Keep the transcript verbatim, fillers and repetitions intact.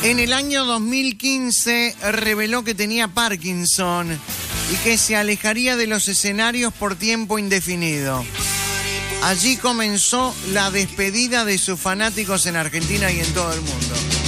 En el año dos mil quince reveló que tenía Parkinson y que se alejaría de los escenarios por tiempo indefinido. Allí comenzó la despedida de sus fanáticos en Argentina y en todo el mundo.